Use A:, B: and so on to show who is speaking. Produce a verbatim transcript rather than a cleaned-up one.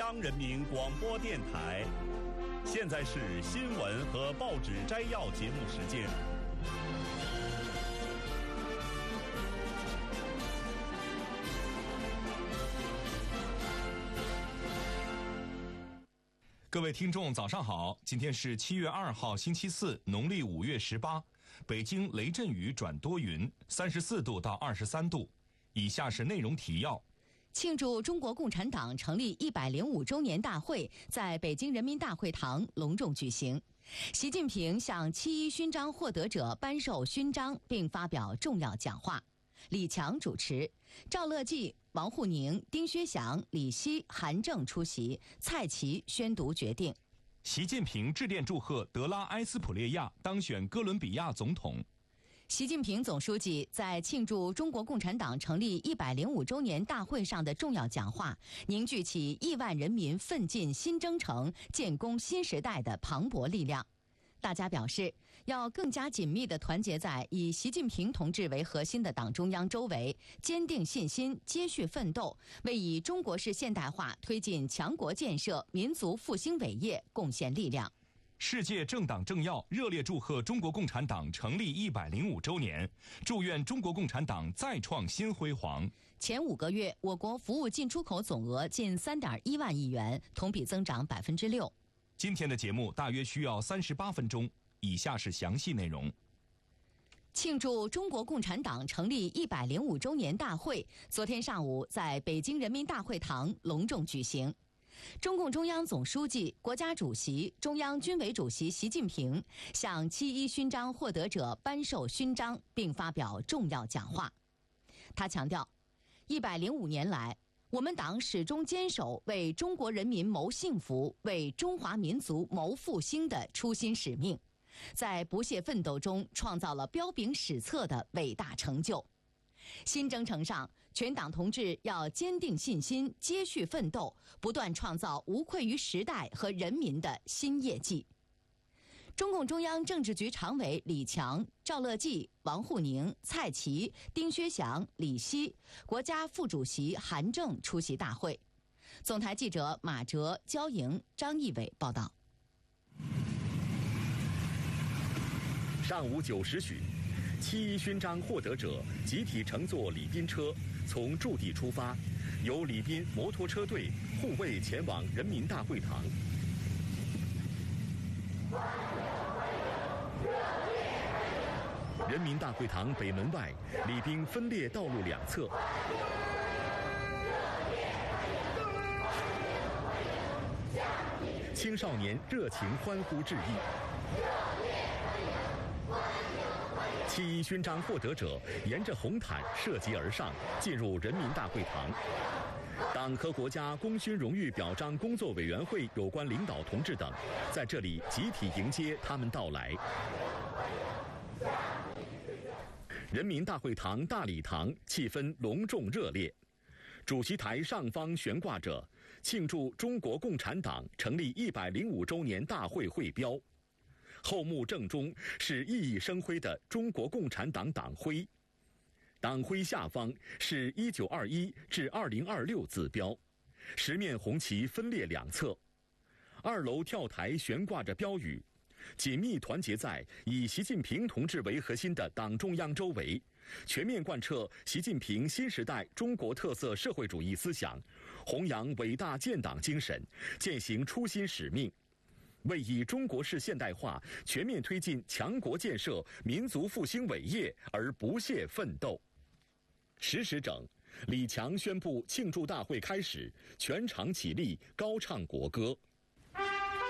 A: 央人民广播电台。现在是新闻和报纸摘要节目时间。
B: 各位听众早上好，今天是七月二号星期四，农历五月十八，北京雷阵雨转多云，三十四度到二十三度。以下是内容提要。
C: 庆祝中国共产党成立一百零五周年大会在北京人民大会堂隆重举行。习近平向七一勋章获得者颁授勋章并发表重要讲话。李强主持，赵乐际、王沪宁、丁薛祥、李希、韩正出席，蔡奇宣读决定。
B: 习近平致电祝贺德拉埃斯普列亚当选哥伦比亚总统。
C: 习近平总书记在庆祝中国共产党成立一百零五周年大会上的重要讲话，凝聚起亿万人民奋进新征程、建功新时代的磅礴力量。大家表示，要更加紧密地团结在以习近平同志为核心的党中央周围，坚定信心，接续奋斗，为以中国式现代化推进强国建设、民族复兴伟业贡献力量。
B: 世界政党政要热烈祝贺中国共产党成立一百零五周年，祝愿中国共产党再创新辉煌。
C: 前五个月，我国服务进出口总额近三点一万亿元，同比增长百分之六。
B: 今天的节目大约需要三十八分钟，以下是详细内容。
C: 庆祝中国共产党成立一百零五周年大会，昨天上午在北京人民大会堂隆重举行。中共中央总书记、国家主席、中央军委主席习近平向七一勋章获得者颁授勋章并发表重要讲话。他强调，一百零五年来，我们党始终坚守为中国人民谋幸福、为中华民族谋复兴的初心使命，在不懈奋斗中创造了彪炳史册的伟大成就。新征程上，全党同志要坚定信心，接续奋斗，不断创造无愧于时代和人民的新业绩。中共中央政治局常委李强、赵乐际、王沪宁、蔡奇、丁薛祥、李希，国家副主席韩正出席大会。总台记者马哲、焦莹、张毅伟报道。
D: 上午九时许，七一勋章获得者集体乘坐礼宾车从驻地出发，由礼宾摩托车队护卫前往人民大会堂。人民大会堂北门外，礼宾分列道路两侧，青少年热情欢呼致意。七一勋章获得者沿着红毯涉级而上，进入人民大会堂。党和国家功勋荣誉表彰工作委员会有关领导同志等在这里集体迎接他们到来。人民大会堂大礼堂气氛隆重热烈，主席台上方悬挂着庆祝中国共产党成立一百零五周年大会会标，后幕正中是熠熠生辉的中国共产党党徽，党徽下方是一九二一至二零二六字标，十面红旗分列两侧。二楼跳台悬挂着标语，紧密团结在以习近平同志为核心的党中央周围，全面贯彻习近平新时代中国特色社会主义思想，弘扬伟大建党精神，践行初心使命，为以中国式现代化全面推进强国建设、民族复兴伟业而不懈奋斗。十时整，李强宣布庆祝大会开始，全场起立高唱国歌。